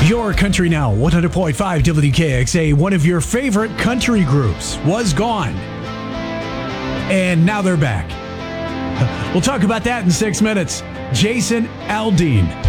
Your Country Now, 100.5 WKXA, one of your favorite country groups, was gone. And now they're back. We'll talk about that in 6 minutes. Jason Aldean.